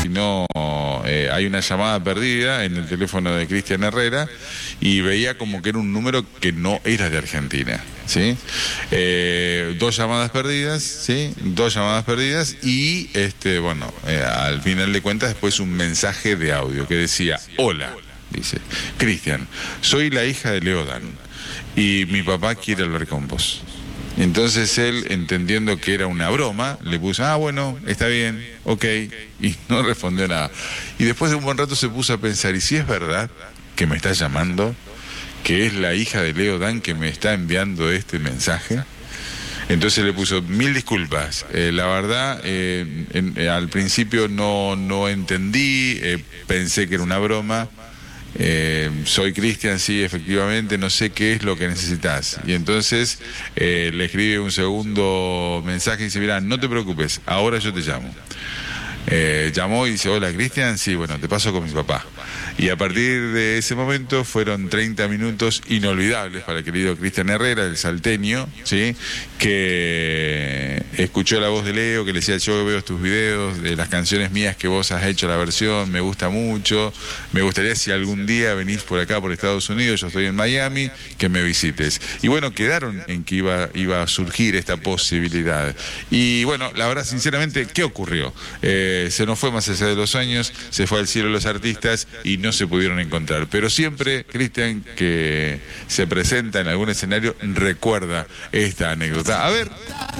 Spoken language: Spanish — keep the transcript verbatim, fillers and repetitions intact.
si no eh, hay una llamada perdida en el teléfono de Cristian Herrera, y veía como que era un número que no era de Argentina, ¿sí? Eh, dos llamadas perdidas, ¿sí? Dos llamadas perdidas y, este, bueno, eh, al final de cuentas después un mensaje de audio que decía: hola, dice, Cristian, soy la hija de Leodan y mi papá quiere hablar con vos. Entonces él, entendiendo que era una broma, le puso: ah, bueno, está bien, ok, y no respondió nada. Y después de un buen rato se puso a pensar: ¿y si es verdad que me está llamando, que es la hija de Leodan que me está enviando este mensaje? Entonces le puso: mil disculpas, eh, la verdad, eh, en, eh, al principio no, no entendí, eh, pensé que era una broma. Eh, soy Cristian, sí, efectivamente, no sé qué es lo que necesitas. Y entonces eh, le escribe un segundo mensaje y dice: mira, no te preocupes, ahora yo te llamo. Eh, llamó y dice: hola, Cristian, sí, bueno, te paso con mi papá. Y a partir de ese momento fueron treinta minutos inolvidables para el querido Cristian Herrera, el salteño, ¿sí? Que escuchó la voz de Leo, que le decía: yo veo tus videos, de las canciones mías que vos has hecho la versión, me gusta mucho, me gustaría, si algún día venís por acá, por Estados Unidos, yo estoy en Miami, que me visites. Y bueno, quedaron en que iba, iba a surgir esta posibilidad. Y bueno, la verdad, sinceramente, ¿qué ocurrió? Eh, se nos fue más allá de los años, se fue al cielo los artistas y no se pudieron encontrar. Pero siempre, Cristian, que se presenta en algún escenario, recuerda esta anécdota. A ver...